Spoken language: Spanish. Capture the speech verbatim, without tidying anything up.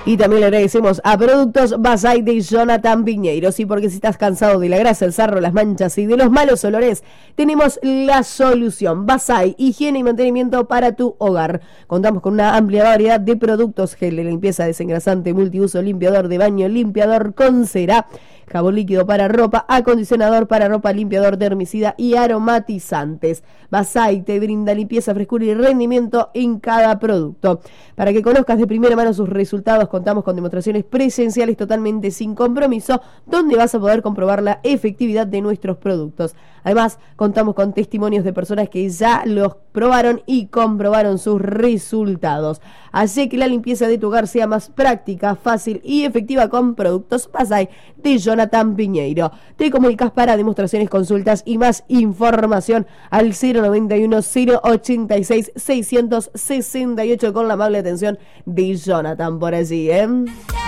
Y también le agradecemos a Productos Basay de Jonathan Piñeiro. Sí, porque si estás cansado de la grasa, el sarro, las manchas y de los malos olores, tenemos la solución. Basay, higiene y mantenimiento para tu hogar. Contamos con una amplia variedad de productos: gel de limpieza, desengrasante, multiuso, limpiador de baño, limpiador con cera, jabón líquido para ropa, acondicionador para ropa, limpiador de herbicida y aromatizantes. Basay te brinda limpieza, frescura y rendimiento en cada producto. Para que conozcas de primera mano sus resultados, contamos con demostraciones presenciales totalmente sin compromiso, donde vas a poder comprobar la efectividad de nuestros productos. Además, contamos con testimonios de personas que ya los probaron y comprobaron sus resultados. Así que la limpieza de tu hogar sea más práctica, fácil y efectiva con Productos Basay de Jonathan Piñeiro. Te comunicas para demostraciones, consultas y más información al cero noventa y uno, cero ochenta y seis, seiscientos sesenta y ocho con la amable atención de Jonathan por allí, ¿eh?